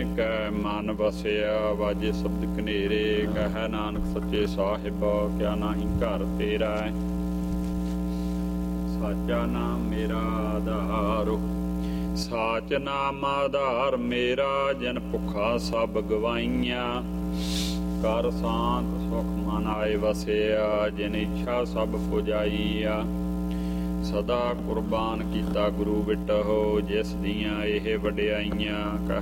ਕੈ ਮਨ ਵਸਿਆ ਵਾਜੇ ਸ਼ਬਦ ਕਨੇਰੇ ਕਹਿ ਨਾਨਕ ਸੱਚੇ ਸਾਹਿਬ ਕਿਆ ਨਾਹੀ ਘਰ ਤੇਰਾ ਸਾਚਾ ਨਾਮ ਮੇਰਾ ਆਧਾਰ ਸਾਚ ਨਾਮ ਆਧਾਰ ਮੇਰਾ ਜਨ ਭੁੱਖਾ ਸਭ ਗਵਾਈਆਂ ਕਰ ਸ਼ਾਂਤ ਸੁਖ ਮਨ ਆਏ ਵਸਿਆ ਜਿਨ ਇੱਛਾ ਸਭ ਪੁਜਾਈਆ ਸਦਾ ਕੁਰਬਾਨ ਕੀਤਾ ਗੁਰੂ ਬਿਟਹੁ ਜਿਸ ਦੀਆਂ ਇਹ ਵਡਿਆਈਆਂ